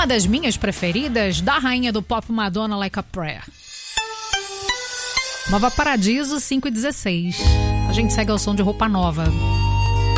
Uma das minhas preferidas, da rainha do pop Madonna, Like a Prayer. Nova Paradiso, 5:16. A gente segue ao som de Roupa Nova.